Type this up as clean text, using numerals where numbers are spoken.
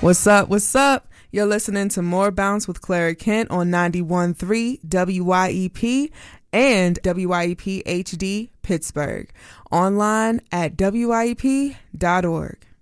What's up? What's up? You're listening to More Bounce with Clara Kent on 91.3 WYEP and WYEP HD Pittsburgh. Online at WYEP.org.